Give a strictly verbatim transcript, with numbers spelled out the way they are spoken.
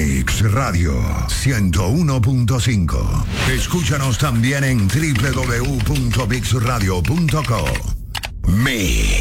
Mix Radio ciento uno punto cinco. Escúchanos también en doble u doble u doble u punto mix radio punto com. Mix.